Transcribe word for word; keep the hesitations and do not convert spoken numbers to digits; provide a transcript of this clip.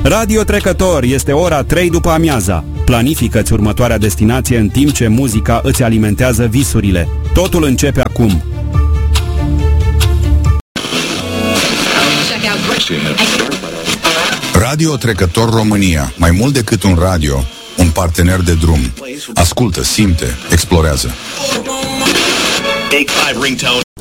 Radio Trecător, este ora trei după amiaza. Planifică-ți următoarea destinație în timp ce muzica îți alimentează visurile. Totul începe acum. Radio Trecător România. Mai mult decât un radio, un partener de drum. Ascultă, simte, explorează.